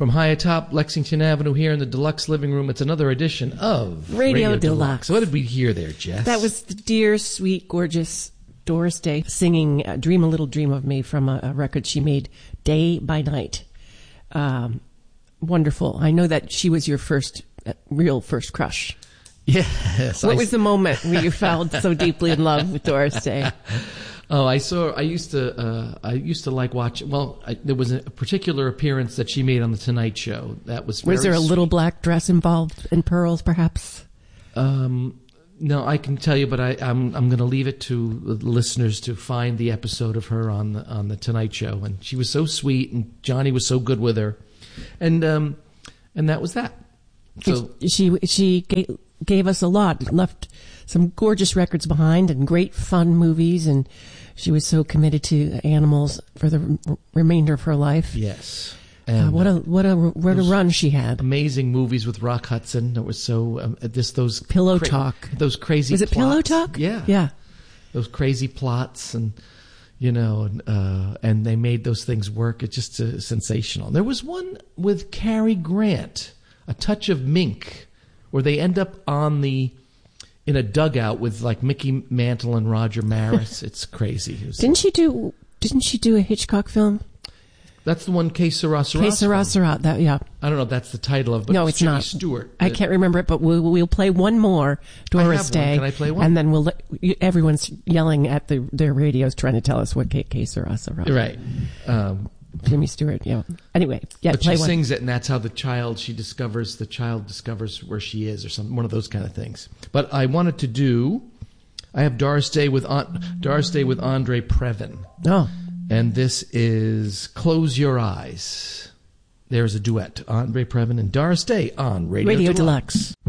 From high atop Lexington Avenue here in the Deluxe Living Room, it's another edition of Radio Deluxe. What did we hear there, Jess? That was the dear, sweet, gorgeous Doris Day singing Dream a Little Dream of Me from a record she made Day by Night. Wonderful. I know that she was your real first crush. Yes. What was the moment where you fell so deeply in love with Doris Day? Oh, I used to like watching. Well, there was a particular appearance that she made on the Tonight Show. That was very Was there a little black dress involved in pearls, perhaps? No, I can tell you, but I'm going to leave it to the listeners to find the episode of her on the Tonight Show. And she was so sweet, and Johnny was so good with her, and that was that. So she gave us a lot, left some gorgeous records behind, and great fun movies, and she was so committed to animals for the remainder of her life. Yes. What a run she had! Amazing movies with Rock Hudson. That was so those Pillow Talk. Those crazy. Was it plots. Pillow Talk? Yeah. Those crazy plots, and and they made those things work. It's just sensational. There was one with Cary Grant, A Touch of Mink, where they end up in a dugout with like Mickey Mantle and Roger Maris. It's crazy. Didn't she do a Hitchcock film? That's the one, Que Sera Sera. Que Sera Sera, yeah. I don't know if that's the title of it, but no, it's Jimmy not. Stewart. I can't remember it, but we'll play one more Doris Day. Can I play one? And then everyone's yelling at their radios trying to tell us what Que Sera Sera. Right. Jimmy Stewart, yeah. Anyway, yeah, but play she one. sings it, and that's how the child discovers where she is, or something, one of those kind of things. But I wanted to do, I have Doris Day with Andre Previn. Oh. And this is Close Your Eyes. There's a duet, Andre Previn and Doris Day on Radio Deluxe.